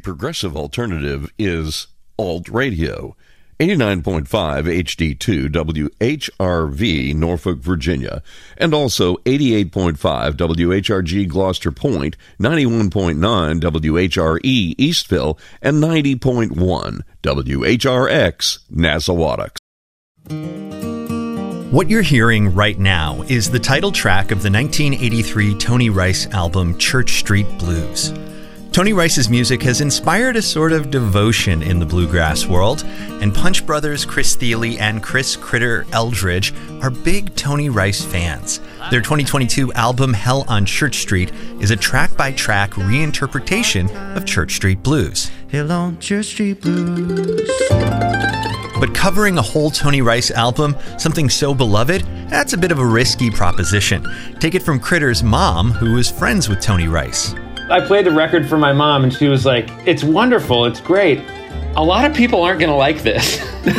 progressive alternative is Alt Radio. 89.5 HD2 WHRV, Norfolk, Virginia, and also 88.5 WHRG Gloucester Point, 91.9 WHRE Eastville, and 90.1 WHRX Nassawadox. What you're hearing right now is the title track of the 1983 Tony Rice album Church Street Blues. Tony Rice's music has inspired a sort of devotion in the bluegrass world, and Punch brothers Chris Thile and Chris Critter Eldridge are big Tony Rice fans. Their 2022 album Hell on Church Street is a track-by-track reinterpretation of Church Street Blues. Hell on Church Street Blues. But covering a whole Tony Rice album, something so beloved, that's a bit of a risky proposition. Take it from Critter's mom, who was friends with Tony Rice. I played the record for my mom, and she was like, "It's wonderful, it's great. A lot of people aren't going to like this."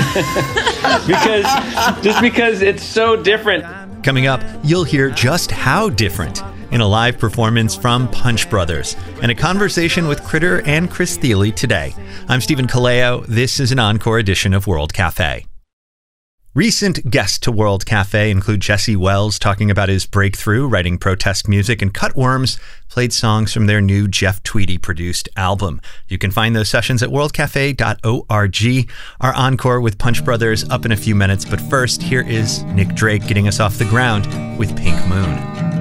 because it's so different. Coming up, you'll hear just how different in a live performance from Punch Brothers and a conversation with Critter and Chris Thile today. I'm Stephen Kaleo. This is an encore edition of World Cafe. Recent guests to World Cafe include Jesse Wells talking about his breakthrough writing protest music, and Cutworms played songs from their new Jeff Tweedy produced album. You can find those sessions at worldcafe.org. Our encore with Punch Brothers up in a few minutes, but first, here is Nick Drake getting us off the ground with Pink Moon.